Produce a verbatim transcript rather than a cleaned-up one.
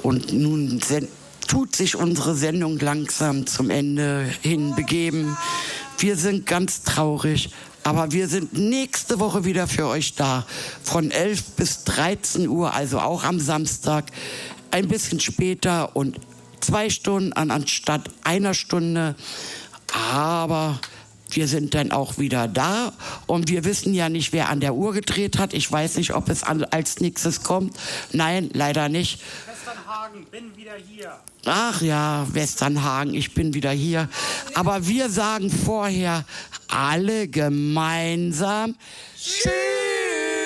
Und nun sen- tut sich unsere Sendung langsam zum Ende hin begeben. Wir sind ganz traurig, aber wir sind nächste Woche wieder für euch da. Von elf bis dreizehn Uhr, also auch am Samstag. Ein bisschen später und zwei Stunden an, anstatt einer Stunde. Aber wir sind dann auch wieder da. Und wir wissen ja nicht, wer an der Uhr gedreht hat. Ich weiß nicht, ob es an, als nächstes kommt. Nein, leider nicht. Westernhagen, bin wieder hier. Ach ja, Westernhagen, ich bin wieder hier. Aber wir sagen vorher alle gemeinsam Tschüss.